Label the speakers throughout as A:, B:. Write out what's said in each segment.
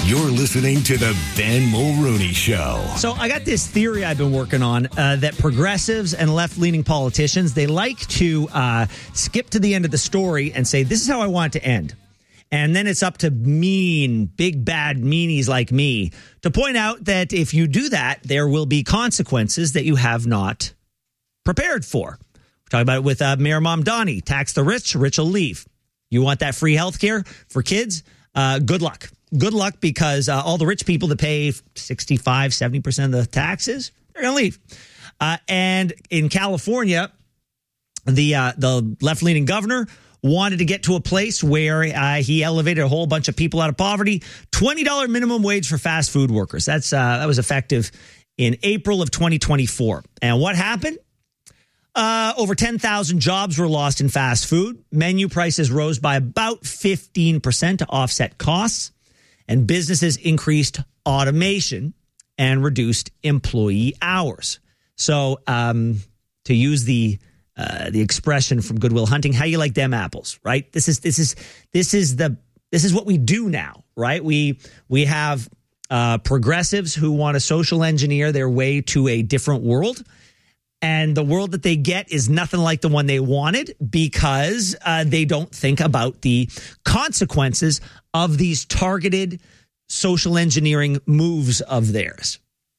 A: You're listening to the Ben Mulrooney Show.
B: So I got this theory I've been working on that progressives and left-leaning politicians, they like to skip to the end of the story and say, this is how I want it to end. And then it's up to big bad meanies like me to point out that if you do that, there will be consequences that you have not prepared for. We're talking about it with Mayor Mamdani. Tax the rich, rich will leave. You want that free health care for kids? Good luck. Good luck, because all the rich people that pay 65, 70% of the taxes, they're going to leave. And in California, the left-leaning governor wanted to get to a place where he elevated a whole bunch of people out of poverty. $20 minimum wage for fast food workers. That was effective in April of 2024. And what happened? Over 10,000 jobs were lost in fast food. Menu prices rose by about 15% to offset costs. And businesses increased automation and reduced employee hours. So, to use the expression from Good Will Hunting, how you like them apples, right? This is what we do now, right? We have progressives who want to social engineer their way to a different world. And the world that they get is nothing like the one they wanted, because they don't think about the consequences of these targeted social engineering moves of theirs.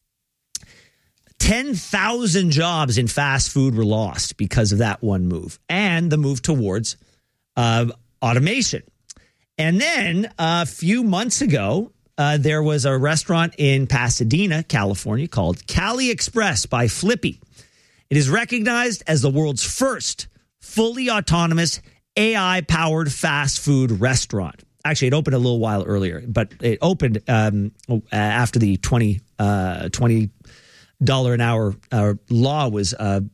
B: 10,000 jobs in fast food were lost because of that one move and the move towards automation. And then a few months ago, there was a restaurant in Pasadena, California, called Cali Express by Flippy. It is recognized as the world's first fully autonomous AI-powered fast food restaurant. Actually, it opened a little while earlier, but it opened after the $20 an hour law was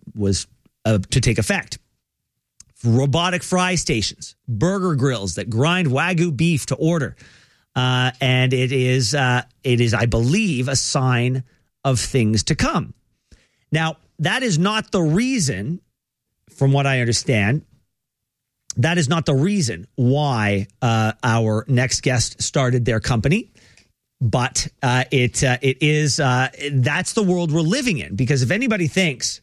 B: to take effect. Robotic fry stations, burger grills that grind Wagyu beef to order, and it is, I believe, a sign of things to come. Now, that is not the reason, from what I understand, that is not the reason why our next guest started their company. But it is that's the world we're living in. Because if anybody thinks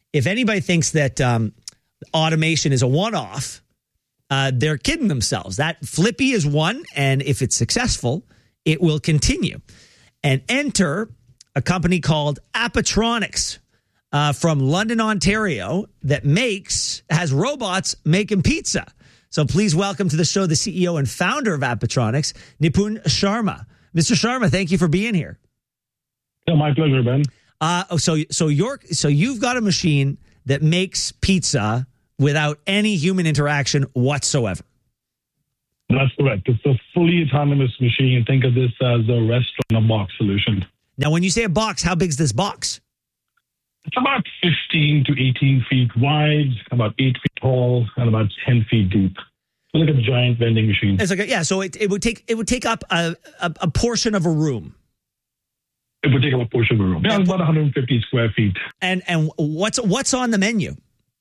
B: that automation is a one-off, they're kidding themselves. That Flippy is one, and if it's successful, it will continue. And enter a company called Appatronics from London, Ontario, that has robots making pizza. So please welcome to the show the CEO and founder of Appatronics, Nipun Sharma. Mr. Sharma, thank you for being here.
C: Oh, my pleasure, Ben.
B: So you've got a machine that makes pizza without any human interaction whatsoever.
C: That's correct. It's a fully autonomous machine. Think of this as a restaurant-in-a-box solution.
B: Now, when you say a box, how big is this box?
C: It's about 15 to 18 feet wide, about 8 feet tall, and about 10 feet deep. It's like a giant vending machine.
B: It's like so it would take up a portion of a room.
C: It would take up a portion of a room. Yeah, it's about 150 square feet.
B: And what's on the menu?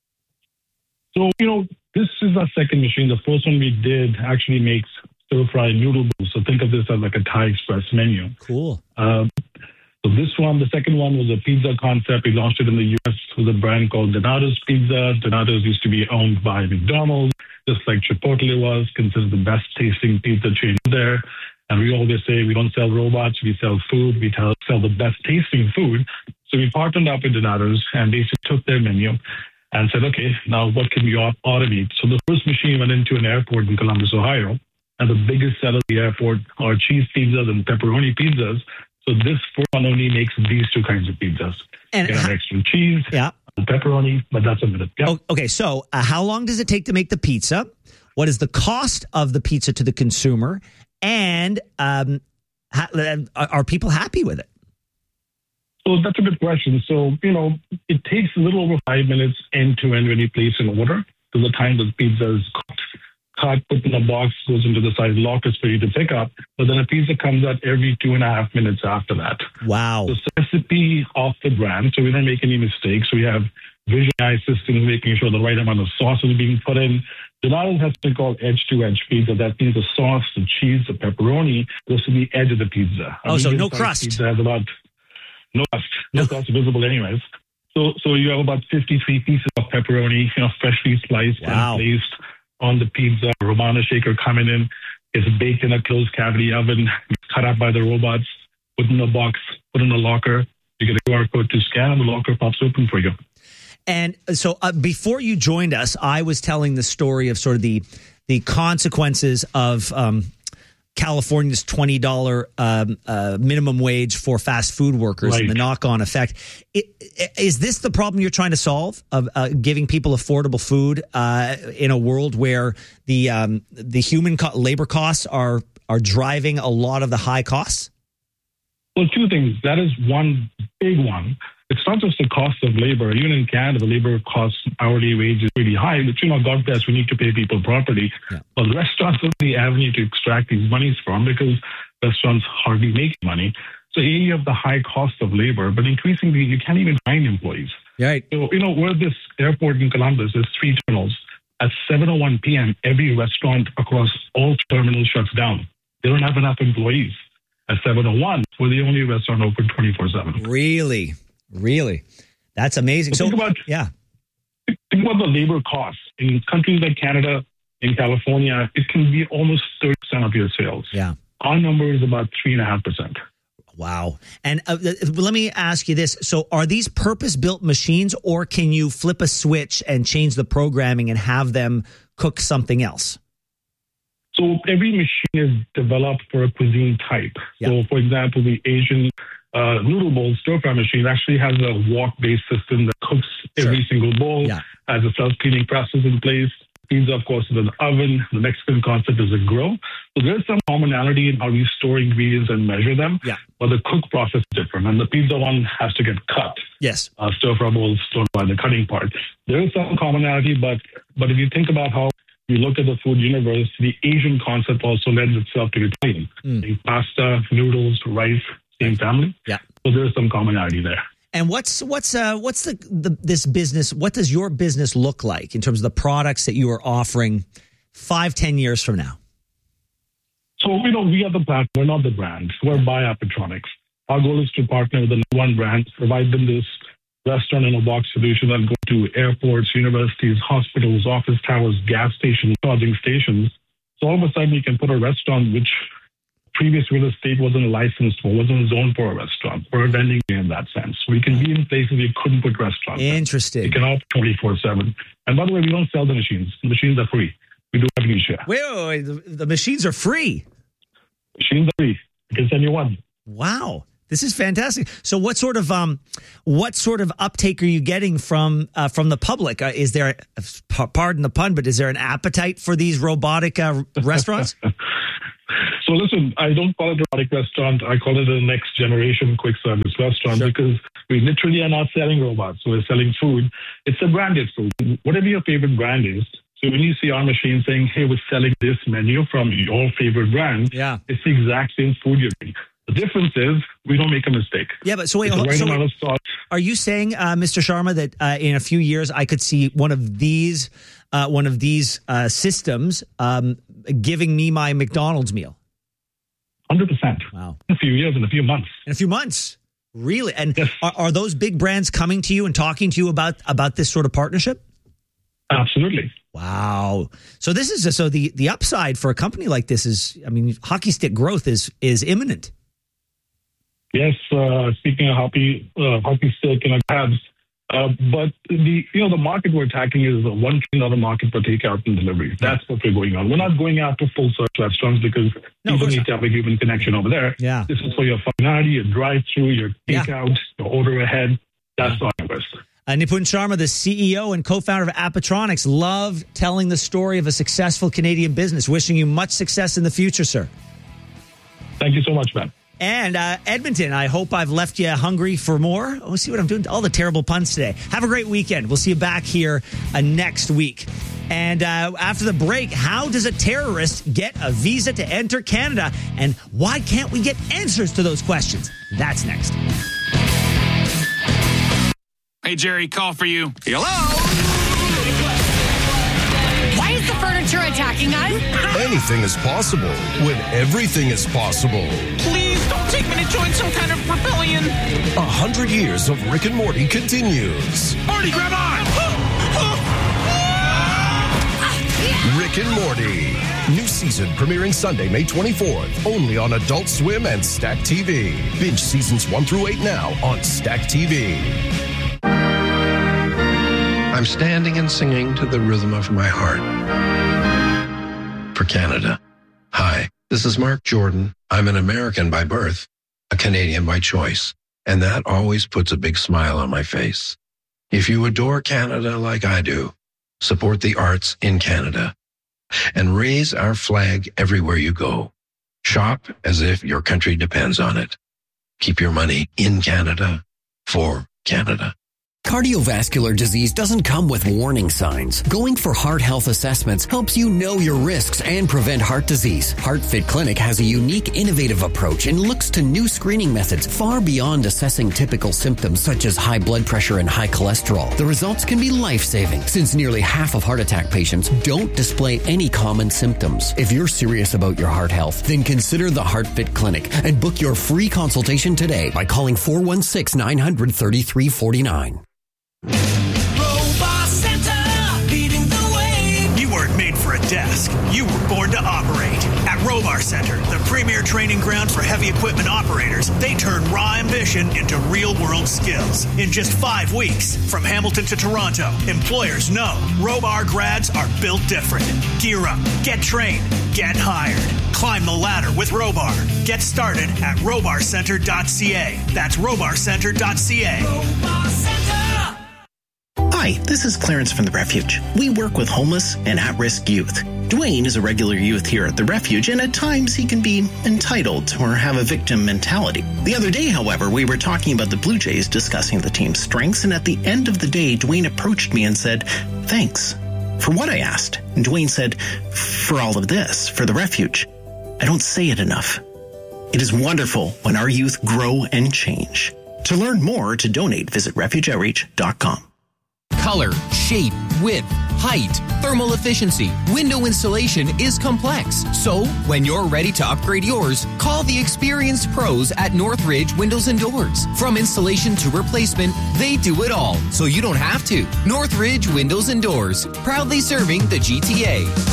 C: So, this is our second machine. The first one we did actually makes stir-fry noodle bowls. So think of this as like a Thai Express menu.
B: Cool.
C: So this one, the second one, was a pizza concept. We launched it in the U.S. with a brand called Donato's Pizza. Donato's used to be owned by McDonald's, just like Chipotle was, considered the best tasting pizza chain there. And we always say we don't sell robots, we sell food. We sell the best tasting food. So we partnered up with Donato's and basically took their menu and said, okay, now what can we automate? So the first machine went into an airport in Columbus, Ohio. And the biggest seller at the airport are cheese pizzas and pepperoni pizzas. So this one only makes these two kinds of pizzas. And you have extra cheese, pepperoni, but that's a minute. Yeah.
B: Okay, so how long does it take to make the pizza? What is the cost of the pizza to the consumer? And are people happy with it?
C: So that's a good question. So, it takes a little over 5 minutes end to end when you place an order to the time the pizza is cooked. Put in a box, goes into the side lockers for you to pick up. But then a pizza comes out every 2.5 minutes after that.
B: Wow.
C: So it's the recipe of the brand. So we don't make any mistakes. We have vision AI systems, making sure the right amount of sauce is being put in. Donatos has something called edge-to-edge pizza. That means the sauce, the cheese, the pepperoni goes to the edge of the pizza.
B: So no crust.
C: Pizza has about no crust visible anyways. So you have about 53 pieces of pepperoni, freshly sliced and placed on the pizza. Romano shaker coming in. It's baked in a closed cavity oven, cut up by the robots, put in a box, put in a locker. You get a QR code to scan, and the locker pops open for you.
B: And so before you joined us, I was telling the story of sort of the consequences of California's $20 minimum wage for fast food workers and the knock-on effect. Is this the problem you're trying to solve, of giving people affordable food in a world where the human labor costs are driving a lot of the high costs?
C: Well, two things. That is one big one. It's not just the cost of labor. Even in Canada, the labor cost hourly wage is really high. But, God bless, we need to pay people properly. Yeah. But restaurants are the avenue to extract these monies from, because restaurants hardly make money. So you have the high cost of labor, but increasingly you can't even find employees.
B: Right.
C: So, we're at this airport in Columbus. There's 3 terminals. At 7:01 p.m., every restaurant across all terminals shuts down. They don't have enough employees. At 7:01, we're the only restaurant open 24/7.
B: Really? That's amazing.
C: Think about the labor costs. In countries like Canada, in California, it can be almost 30% of your sales.
B: Yeah.
C: Our number is about 3.5%.
B: Wow. And let me ask you this. So are these purpose-built machines, or can you flip a switch and change the programming and have them cook something else?
C: So every machine is developed for a cuisine type. Yeah. So, for example, the Asian noodle bowl stir-fry machine actually has a wok-based system that cooks every single bowl, has a self-cleaning process in place. Pizza, of course, is an oven. The Mexican concept is a grill. So there's some commonality in how we store ingredients and measure them, but the cook process is different. And the pizza one has to get cut.
B: Yes.
C: Stir-fry bowls stored by the cutting part. There is some commonality, but if you think about how you look at the food universe, the Asian concept also lends itself to Italian. Pasta, noodles, rice, same family.
B: Yeah.
C: So there's some commonality there.
B: And what's this business? What does your business look like in terms of the products that you are offering 5-10 years from now?
C: So we are the platform. We're not the brand. We're by Appatronics. Our goal is to partner with the one brand, provide them this restaurant in a box solution that go to airports, universities, hospitals, office towers, gas stations, charging stations. So all of a sudden you can put a restaurant which previous real estate wasn't licensed for, wasn't zoned for a restaurant. We're a vending in that sense. We can be in places you couldn't put restaurants.
B: Interesting.
C: You can operate 24/7. And by the way, we don't sell the machines. The machines are free. We do revenue share.
B: Wait. The machines are free?
C: Machines are free. I can send you one.
B: Wow. This is fantastic. So what sort of uptake are you getting from the public? Is there, pardon the pun, but is there an appetite for these robotic restaurants?
C: So listen, I don't call it a robotic restaurant. I call it a next generation quick service restaurant because we literally are not selling robots. We're selling food. It's a branded food. Whatever your favorite brand is. So when you see our machine saying, hey, we're selling this menu from your favorite brand, it's the exact same food you're eating. The difference is we don't make a mistake.
B: Yeah, but so wait, are you saying, Mr. Sharma, that in a few years I could see one of these systems giving me my McDonald's meal?
C: 100%.
B: Wow.
C: In a few years, in a few months.
B: In a few months, really? And are those big brands coming to you and talking to you about this sort of partnership?
C: Absolutely.
B: Wow. So this is the upside for a company like this is, I mean, hockey stick growth is imminent.
C: Yes, speaking of hockey stick and tabs, but the market we're attacking is the $1 trillion market for takeout and delivery. That's what we're going on. We're not going after full service restaurants because people need to have a human connection over there.
B: Yeah.
C: This is for your functionality, your drive-through, your takeout, your order ahead. That's our invest.
B: Nipun Sharma, the CEO and co-founder of Appatronics, love telling the story of a successful Canadian business. Wishing you much success in the future, sir.
C: Thank you so much, man.
B: And Edmonton, I hope I've left you hungry for more. Oh, see what I'm doing? All the terrible puns today. Have a great weekend. We'll see you back here next week. And after the break, how does a terrorist get a visa to enter Canada? And why can't we get answers to those questions? That's next.
D: Hey, Jerry, call for you.
E: Hello?
F: Why is the furniture attacking us?
G: Anything is possible when everything is possible.
E: Please don't take me to join some kind of rebellion.
G: 100 years of Rick and Morty continues.
E: Marty, grab on!
G: Rick and Morty. New season premiering Sunday, May 24th. Only on Adult Swim and Stack TV. Binge seasons 1 through 8 now on Stack TV.
H: I'm standing and singing to the rhythm of my heart. For Canada. Hi, this is Mark Jordan. I'm an American by birth, a Canadian by choice, and that always puts a big smile on my face. If you adore Canada like I do, support the arts in Canada and raise our flag everywhere you go. Shop as if your country depends on it. Keep your money in Canada for Canada.
I: Cardiovascular disease doesn't come with warning signs. Going for heart health assessments helps you know your risks and prevent heart disease. HeartFit Clinic has a unique, innovative approach and looks to new screening methods far beyond assessing typical symptoms such as high blood pressure and high cholesterol. The results can be life-saving since nearly half of heart attack patients don't display any common symptoms. If you're serious about your heart health, then consider the HeartFit Clinic and book your free consultation today by calling 416-900-3349.
J: Robot Center, leading the way. You weren't made for a desk. You were born to operate. At Robar Center, the premier training ground for heavy equipment operators, they turn raw ambition into real-world skills. In just 5 weeks, from Hamilton to Toronto, employers know Robar grads are built different. Gear up, get trained, get hired. Climb the ladder with Robar. Get started at robarcenter.ca. That's robarcenter.ca. Robar Center.
K: Hi, this is Clarence from The Refuge. We work with homeless and at-risk youth. Dwayne is a regular youth here at The Refuge, and at times he can be entitled or have a victim mentality. The other day, however, we were talking about the Blue Jays, discussing the team's strengths, and at the end of the day, Dwayne approached me and said, "Thanks." For what, I asked? And Dwayne said, "For all of this, for The Refuge." I don't say it enough. It is wonderful when our youth grow and change. To learn more or to donate, visit refugeoutreach.com.
L: Color, shape, width, height, thermal efficiency, window installation is complex. So, when you're ready to upgrade yours, call the experienced pros at Northridge Windows and Doors. From installation to replacement, they do it all, so you don't have to. Northridge Windows and Doors, proudly serving the GTA.